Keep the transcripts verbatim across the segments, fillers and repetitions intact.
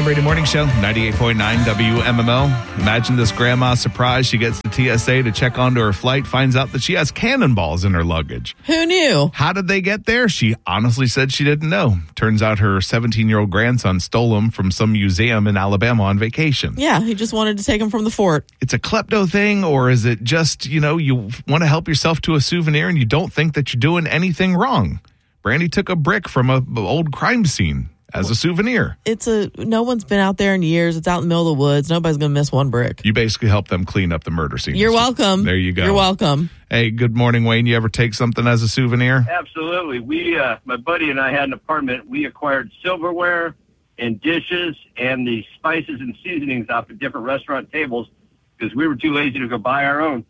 Brady Morning Show, ninety-eight point nine W M M O. Imagine this grandma surprised. She gets the T S A to check onto her flight, finds out that she has cannonballs in her luggage. Who knew? How did they get there? She honestly said she didn't know. Turns out her seventeen-year-old grandson stole them from some museum in Alabama on vacation. Yeah, he just wanted to take them from the fort. It's a klepto thing, or is it just, you know, you want to help yourself to a souvenir and you don't think that you're doing anything wrong? Brandy took a brick from an old crime scene as a souvenir. It's a no one's been out there in years. It's out in the middle of the woods. Nobody's going to miss one brick. You basically help them clean up the murder scene. You're welcome. There you go. You're welcome. Hey, good morning, Wayne. You ever take something as a souvenir? Absolutely. We, uh, my buddy and I had an apartment. We acquired silverware and dishes and the spices and seasonings off of different restaurant tables because we were too lazy to go buy our own.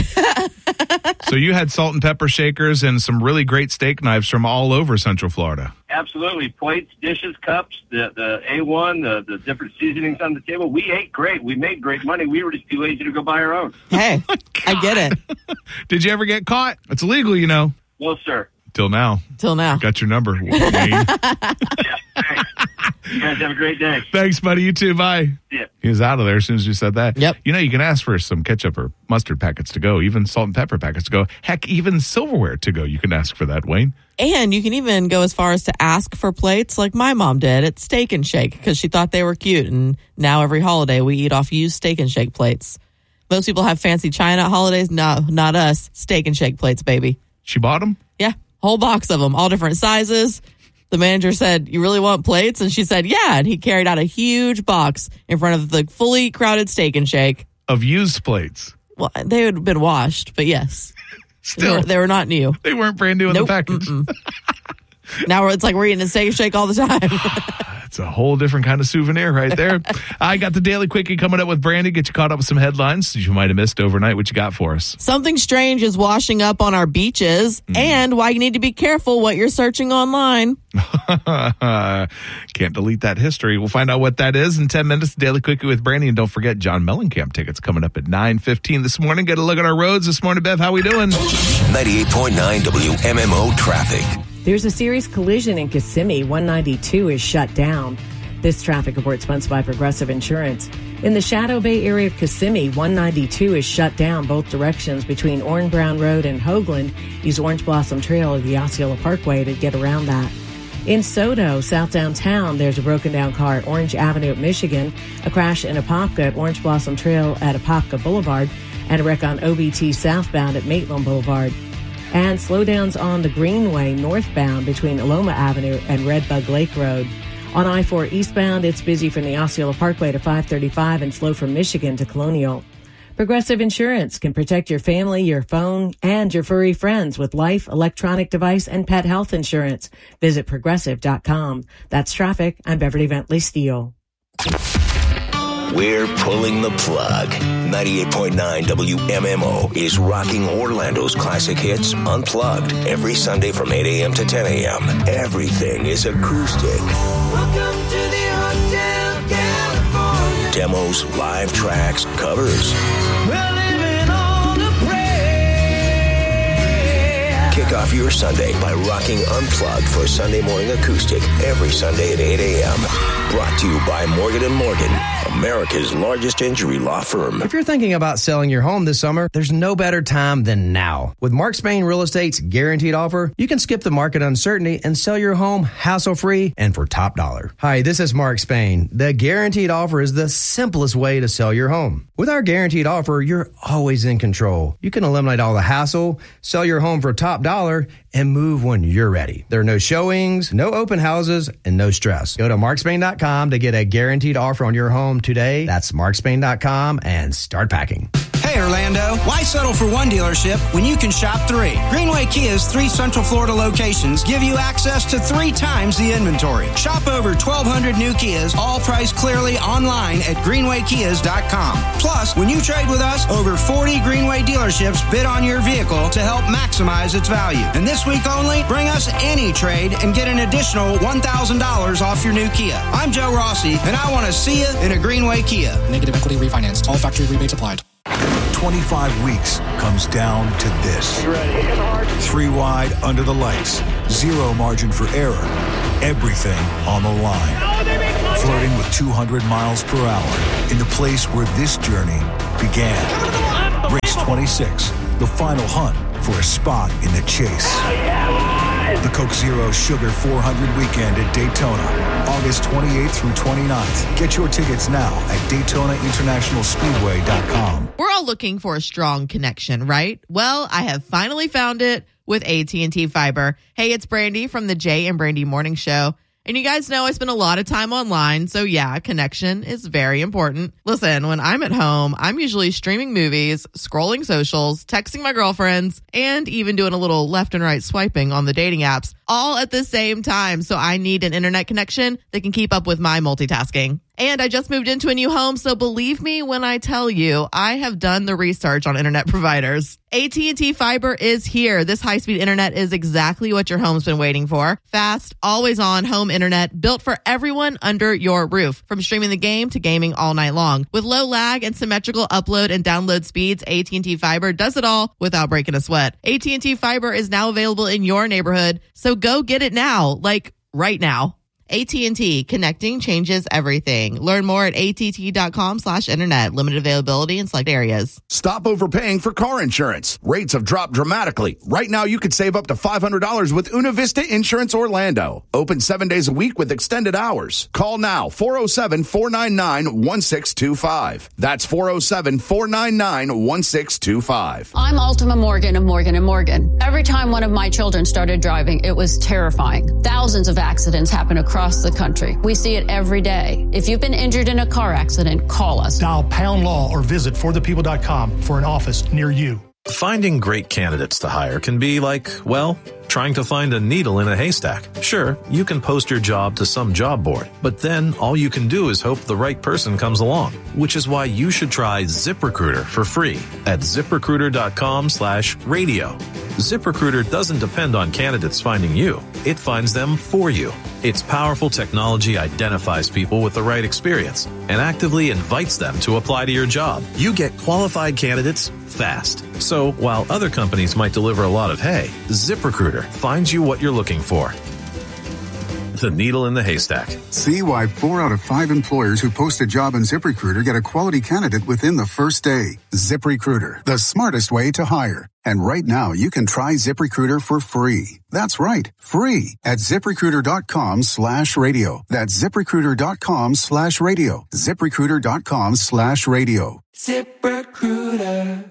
So you had salt and pepper shakers and some really great steak knives from all over Central Florida. Absolutely. Plates, dishes, cups, the, the A one, the, the different seasonings on the table. We ate great. We made great money. We were just too lazy to go buy our own. Hey, oh I get it. Did you ever get caught? It's illegal, you know. Well, sir. Till now. Till now. Got your number, Wayne. Yeah, thanks. You guys have a great day. Thanks, buddy. You too. Bye. Yeah. He was out of there as soon as you said that. Yep. You know, you can ask for some ketchup or mustard packets to go, even salt and pepper packets to go. Heck, even silverware to go. You can ask for that, Wayne. And you can even go as far as to ask for plates like my mom did at Steak and Shake because she thought they were cute. And now every holiday we eat off used Steak and Shake plates. Most people have fancy china at holidays. No, not us. Steak and Shake plates, baby. She bought them? Yeah. Whole box of them, all different sizes. The manager said, "You really want plates?" And she said, "Yeah." And he carried out a huge box in front of the fully crowded Steak and Shake. Of used plates? Well, they had been washed, but yes. Still. They were, they were not new. They weren't brand new in Nope. the package. Now it's like we're eating a Steak and Shake all the time. It's a whole different kind of souvenir right there. I got the Daily Quickie coming up with Brandy. Get you caught up with some headlines you might have missed overnight. What you got for us? Something strange is washing up on our beaches mm. and why you need to be careful what you're searching online. Can't delete that history. We'll find out what that is in ten minutes. Daily Quickie with Brandy. And don't forget John Mellencamp tickets coming up at nine fifteen this morning. Get a look at our roads this morning. Bev, how we doing? ninety-eight point nine W M M O traffic. There's a serious collision in Kissimmee. one ninety-two is shut down. This traffic report sponsored by Progressive Insurance. In the Shadow Bay area of Kissimmee, one ninety-two is shut down both directions between Orange Brown Road and Hoagland. Use Orange Blossom Trail or the Osceola Parkway to get around that. In Soto, south downtown, there's a broken down car at Orange Avenue at Michigan, a crash in Apopka at Orange Blossom Trail at Apopka Boulevard, and a wreck on O B T southbound at Maitland Boulevard. And slowdowns on the Greenway northbound between Aloma Avenue and Redbug Lake Road. On I four eastbound, it's busy from the Osceola Parkway to five thirty-five and slow from Michigan to Colonial. Progressive Insurance can protect your family, your phone, and your furry friends with life, electronic device, and pet health insurance. Visit progressive dot com. That's traffic. I'm Beverly Bentley Steele. We're pulling the plug. ninety-eight point nine W M M O is rocking Orlando's classic hits unplugged every Sunday from eight a.m. to ten a.m. Everything is acoustic. Welcome to the Hotel California. Demos, live tracks, covers. We're living on a prayer. Kick off your Sunday by rocking Unplugged for Sunday morning acoustic every Sunday at eight a.m. Brought to you by Morgan and Morgan, America's largest injury law firm. If you're thinking about selling your home this summer, there's no better time than now. With Mark Spain Real Estate's guaranteed offer, you can skip the market uncertainty and sell your home hassle-free and for top dollar. Hi, this is Mark Spain. The guaranteed offer is the simplest way to sell your home. With our guaranteed offer, you're always in control. You can eliminate all the hassle, sell your home for top dollar, and move when you're ready. There are no showings, no open houses, and no stress. Go to mark spain dot com to get a guaranteed offer on your home today. That's mark spain dot com and start packing. Hey, Orlando, why settle for one dealership when you can shop three? Greenway Kia's three Central Florida locations give you access to three times the inventory. Shop over twelve hundred new Kias, all priced clearly online at greenway kias dot com. Plus, when you trade with us, over forty Greenway dealerships bid on your vehicle to help maximize its value. And this week only, bring us any trade and get an additional one thousand dollars off your new Kia. I'm Joe Rossi, and I want to see you in a Greenway Kia. Negative equity refinanced. All factory rebates applied. twenty-five weeks comes down to this. You ready? Hit hard. Three wide under the lights. Zero margin for error. Everything on the line. Flirting with two hundred miles per hour in the place where this journey began. Race twenty-six, the final hunt for a spot in the chase. The Coke Zero Sugar four hundred weekend at Daytona, August twenty-eighth through twenty-ninth. Get your tickets now at Daytona International Speedway dot com. We're all looking for a strong connection, right? Well, I have finally found it with A T and T Fiber. Hey, it's Brandy from the Jay and Brandy Morning Show. And you guys know I spend a lot of time online, so yeah, connection is very important. Listen, when I'm at home, I'm usually streaming movies, scrolling socials, texting my girlfriends, and even doing a little left and right swiping on the dating apps, all at the same time. So I need an internet connection that can keep up with my multitasking. And I just moved into a new home, so believe me when I tell you, I have done the research on internet providers. A T and T Fiber is here. This high-speed internet is exactly what your home's been waiting for. Fast, always-on home internet built for everyone under your roof. From streaming the game to gaming all night long. With low lag and symmetrical upload and download speeds, A T and T Fiber does it all without breaking a sweat. A T and T Fiber is now available in your neighborhood, so go get it now, like right now. A T and T, connecting changes everything. Learn more at att.com slash internet. Limited availability in select areas. Stop overpaying for car insurance. Rates have dropped dramatically. Right now, you could save up to five hundred dollars with Una Vista Insurance Orlando. Open seven days a week with extended hours. Call now, four oh seven, four nine nine, one six two five. That's four oh seven, four nine nine, one six two five. I'm Ultima Morgan of Morgan and Morgan. Every time one of my children started driving, it was terrifying. Thousands of accidents happen across across the country. We see it every day. If you've been injured in a car accident, call us. Dial pound law or visit for the people dot com for an office near you. Finding great candidates to hire can be like, well, trying to find a needle in a haystack. Sure, you can post your job to some job board, but then all you can do is hope the right person comes along, which is why you should try ZipRecruiter for free at ZipRecruiter.com slash radio. ZipRecruiter doesn't depend on candidates finding you. It finds them for you. Its powerful technology identifies people with the right experience and actively invites them to apply to your job. You get qualified candidates fast. So while other companies might deliver a lot of hay, ZipRecruiter finds you what you're looking for. The needle in the haystack. See why four out of five employers who post a job on ZipRecruiter get a quality candidate within the first day. ZipRecruiter, the smartest way to hire. And right now, you can try ZipRecruiter for free. That's right, free at ZipRecruiter.com slash radio. That's ZipRecruiter.com slash radio. ZipRecruiter.com slash radio. ZipRecruiter.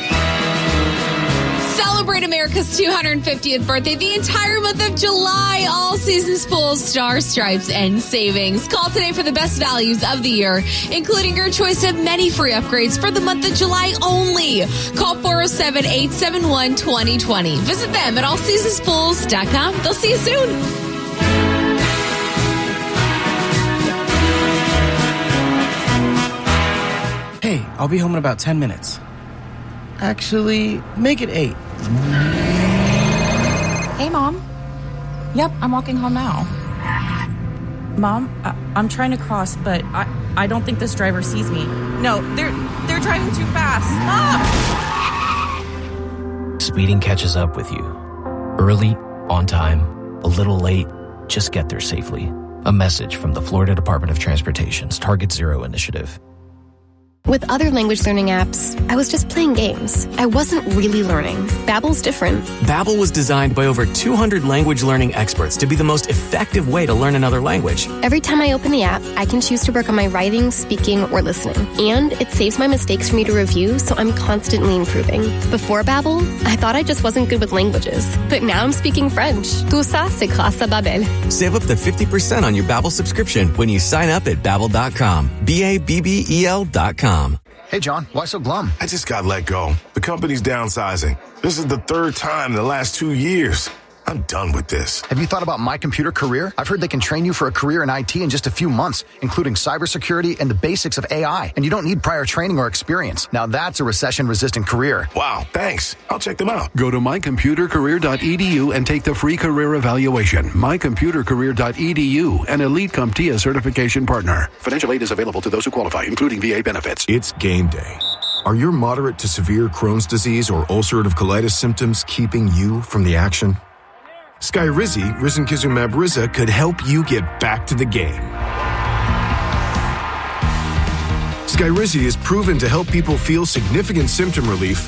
Celebrate America's two hundred fiftieth birthday the entire month of July. All seasons full, star stripes, and savings. Call today for the best values of the year, including your choice of many free upgrades for the month of July only. Call four oh seven, eight seven one, two oh two oh. Visit them at all seasons pools dot com. They'll see you soon. Hey, I'll be home in about ten minutes. Actually, make it eight. Hey, Mom. Yep, I'm walking home now. Mom, I- I'm trying to cross, but I-, I don't think this driver sees me. No, they're they're driving too fast. Stop! Speeding catches up with you. Early, on time, a little late, just get there safely. A message from the Florida Department of Transportation's Target Zero initiative. With other language learning apps, I was just playing games. I wasn't really learning. Babbel's different. Babbel was designed by over two hundred language learning experts to be the most effective way to learn another language. Every time I open the app, I can choose to work on my writing, speaking, or listening. And it saves my mistakes for me to review, so I'm constantly improving. Before Babbel, I thought I just wasn't good with languages. But now I'm speaking French. Tout ça, c'est grâce à Babbel. Save up to fifty percent on your Babbel subscription when you sign up at Babbel dot com. B A B B E L dot com. Hey, John, why so glum? I just got let go. The company's downsizing. This is the third time in the last two years. I'm done with this. Have you thought about My Computer Career? I've heard they can train you for a career in I T in just a few months, including cybersecurity and the basics of A I. And you don't need prior training or experience. Now that's a recession-resistant career. Wow, thanks. I'll check them out. Go to my computer career dot e d u and take the free career evaluation. my computer career dot e d u, an Elite CompTIA certification partner. Financial aid is available to those who qualify, including V A benefits. It's game day. Are your moderate to severe Crohn's disease or ulcerative colitis symptoms keeping you from the action? Skyrizi, risankizumab Riza, could help you get back to the game. Skyrizi is proven to help people feel significant symptom relief